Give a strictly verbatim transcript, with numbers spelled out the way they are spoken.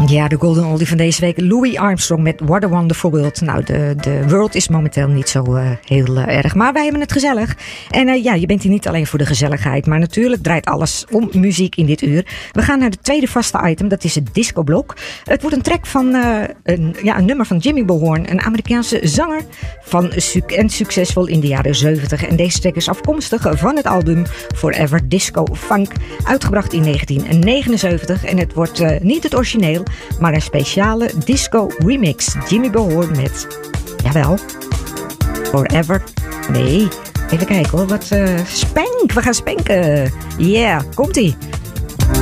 Ja, de golden oldie van deze week. Louis Armstrong met What a Wonderful World. Nou, de, de world is momenteel niet zo uh, heel uh, erg. Maar wij hebben het gezellig. En uh, ja, je bent hier niet alleen voor de gezelligheid. Maar natuurlijk draait alles om muziek in dit uur. We gaan naar de tweede vaste item. Dat is het discoblok. Het wordt een track van uh, een, ja, een nummer van Jimmy Bohorn. Een Amerikaanse zanger. Van suc- en succesvol in de jaren zeventig. En deze track is afkomstig van het album Forever Disco Funk. Uitgebracht in negentien negenenzeventig. En het wordt uh, niet het origineel. Maar een speciale disco remix. Jimmy Bohorn met, jawel, Forever. Nee, even kijken hoor. Wat uh, spank. We gaan spanken. Yeah, komt-ie.